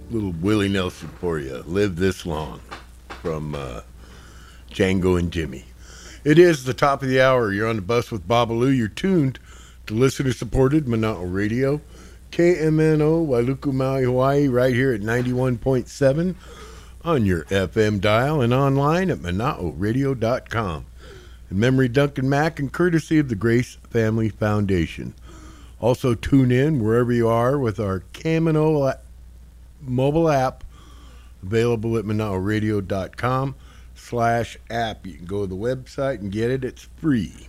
Little Willie Nelson for you. Live This Long from Django and Jimmy. It is the top of the hour. You're on the bus with Babalu. You're tuned to listener-supported Mana'o Radio, KMNO, Wailuku, Maui, Hawaii, right here at 91.7 on your FM dial and online at Mana'oRadio.com. In memory, Duncan Mack, and courtesy of the Grace Family Foundation. Also tune in wherever you are with our KMNO mobile app available at Mana'oRadio.com/app. You can go to the website and get it. It's free.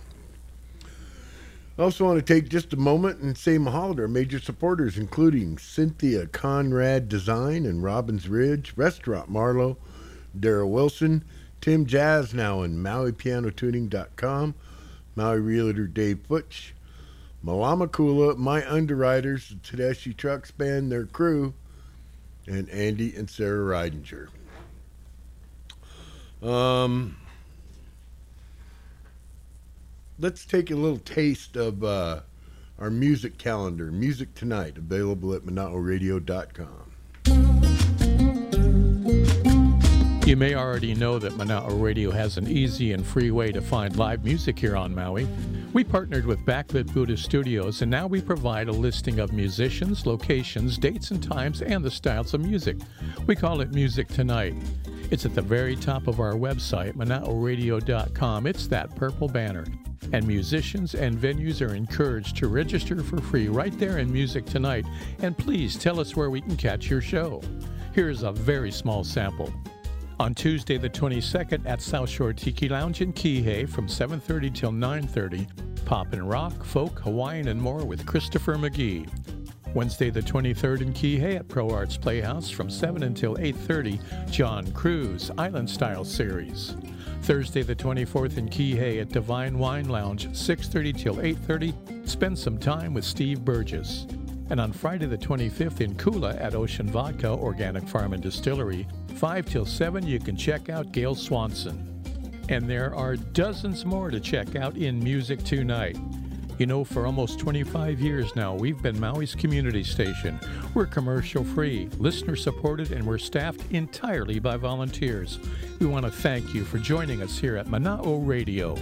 I also want to take just a moment and say mahalo to our major supporters, including Cynthia Conrad Design and Robbins Ridge, Restaurant Marlowe, Darrell Wilson, Tim Jasnow and MauiPianoTuning.com, Maui Realtor Dave Futch, Malama Kula, My Underwriters, the Tedeschi Trucks Band, their crew, and Andy and Sarah Ridinger. Let's take a little taste of our music calendar. Music Tonight, available at Mana'oRadio.com. You may already know that Mana'o Radio has an easy and free way to find live music here on Maui. We partnered with Backlit Buddha Studios, and now we provide a listing of musicians, locations, dates and times, and the styles of music. We call it Music Tonight. It's at the very top of our website, Mana'oRadio.com. It's that purple banner. And musicians and venues are encouraged to register for free right there in Music Tonight. And please tell us where we can catch your show. Here's a very small sample. On Tuesday the 22nd at South Shore Tiki Lounge in Kihei from 7:30 till 9:30, pop and rock, folk, Hawaiian, and more with Christopher McGee. Wednesday the 23rd in Kihei at Pro Arts Playhouse from 7 until 8:30, John Cruz, Island Style Series. Thursday the 24th in Kihei at Divine Wine Lounge, 6:30 till 8:30, spend some time with Steve Burgess. And on Friday the 25th in Kula at Ocean Vodka Organic Farm and Distillery, 5 till 7, you can check out Gail Swanson. And there are dozens more to check out in Music Tonight. You know, for almost 25 years now, we've been Maui's community station. We're commercial-free, listener-supported, and we're staffed entirely by volunteers. We want to thank you for joining us here at Mana'o Radio.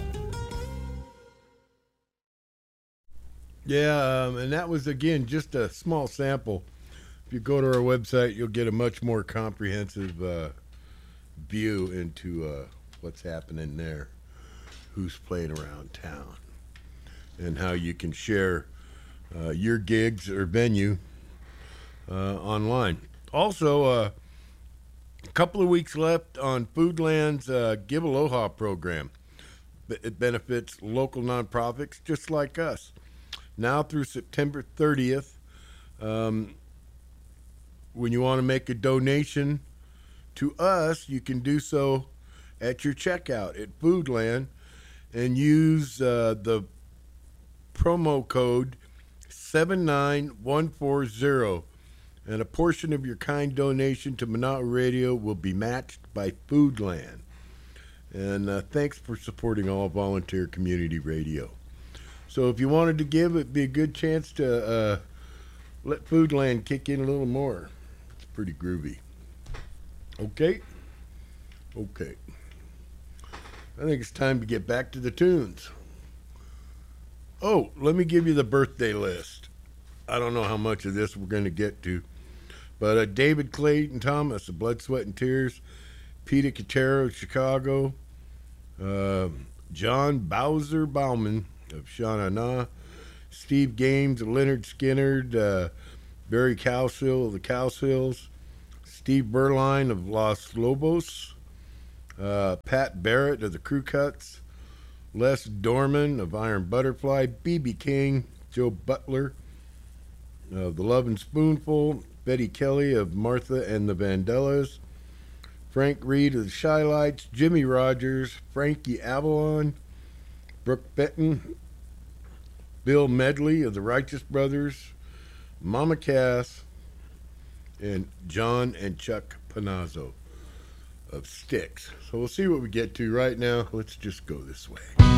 Yeah, and that was, again, just a small sample. If you go to our website, you'll get a much more comprehensive view into what's happening there, who's playing around town, and how you can share your gigs or venue online. Also, a couple of weeks left on Foodland's Give Aloha program. It benefits local nonprofits just like us. Now through September 30th, when you want to make a donation to us, you can do so at your checkout at Foodland and use the promo code 79140, and a portion of your kind donation to Mana'o Radio will be matched by Foodland. And thanks for supporting all volunteer community radio. So if you wanted to give, it'd be a good chance to let Foodland kick in a little more. It's pretty groovy. Okay. I think it's time to get back to the tunes. Oh, let me give you the birthday list. I don't know how much of this we're going to get to. But David Clayton Thomas of Blood, Sweat, and Tears. Peter Cotero of Chicago. John Bowser Bauman of Shana Na, Steve Games of Leonard Skinner, Barry Cowsill of the Cowsills, Steve Berline of Los Lobos, Pat Barrett of the Crew Cuts, Les Dorman of Iron Butterfly, B.B. King, Joe Butler of The Love and Spoonful, Betty Kelly of Martha and the Vandellas, Frank Reed of the Shy Lights, Jimmy Rogers, Frankie Avalon, Brooke Benton, Bill Medley of the Righteous Brothers, Mama Cass, and John and Chuck Panazzo of Styx. So we'll see what we get to right now. Let's just go this way.